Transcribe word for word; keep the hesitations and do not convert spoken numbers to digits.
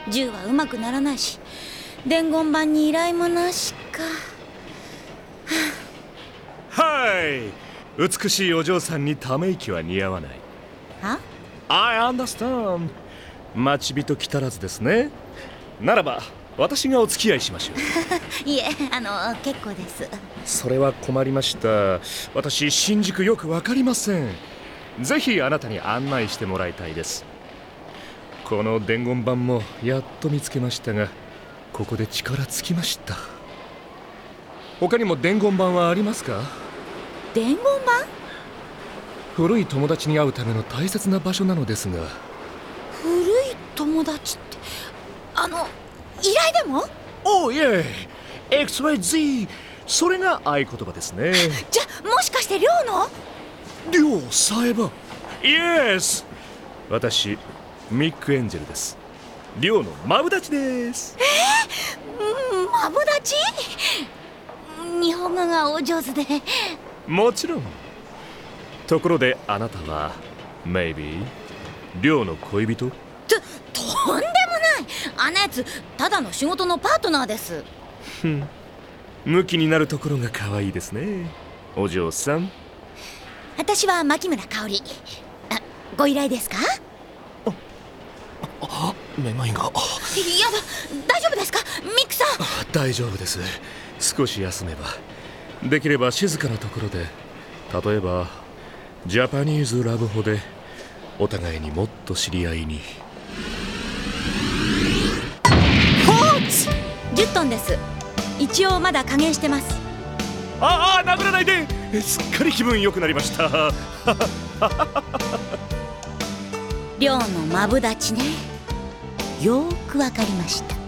銃はうまくならないし、伝言板に依頼もなしか。 はい、美しいお嬢さんにため息は似合わない。 は？ I understand。 待ち人来たらずですね。ならば私がお付き合いしましょう。 いえ、あの結構です。 それは困りました。私新宿よくわかりません。ぜひあなたに案内してもらいたいです。この伝言板もやっと見つけましたが、ここで力尽きました。他にも伝言板はありますか？ 伝言板？ 古い友達に会うための大切な場所なのですが。 古い友達って、あの依頼でも？ おいえ、エクスワイゼット、 それが合言葉ですね。 じゃ、もしかして寮の？ 寮さえば。イエス、私ミック・エンジェルです。寮のマブダチです。 えー、マブダチ？日本語がお上手で。 もちろん。ところであなたは Maybe 寮の恋人？ と、とんでもない。あんなやつただの仕事のパートナーです。 ふん、ムキになるところが可愛いですね、お嬢さん。 私は牧村香織。あ、ご依頼ですか？ あ、あ、めまいが。やだ、 大丈夫ですかミックさん？ 大丈夫です。少し休めば。できれば静かなところで、例えばジャパニーズラブホでお互いにもっと知り合いに。 じゅっトンです。一応まだ加減してます。 ああ、殴らないで。すっかり気分良くなりました。 寮のマブダチね。よーくわかりました。